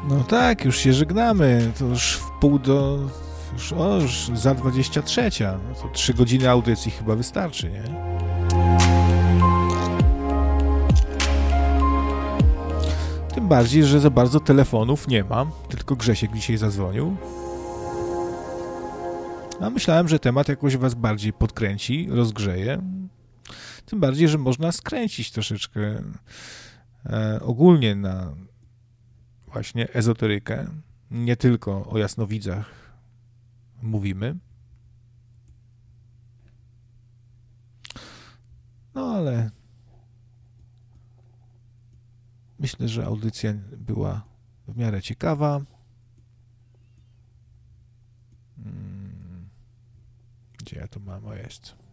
No tak, już się żegnamy. To już już za 23. No to 3 godziny audycji chyba wystarczy, nie? Tym bardziej, że za bardzo telefonów nie mam. Tylko Grzesiek dzisiaj zadzwonił. A myślałem, że temat jakoś was bardziej podkręci, rozgrzeje. Tym bardziej, że można skręcić troszeczkę ogólnie na właśnie ezoterykę. Nie tylko o jasnowidzach mówimy. No ale myślę, że audycja była w miarę ciekawa. Gdzie ja to mam? O, jest.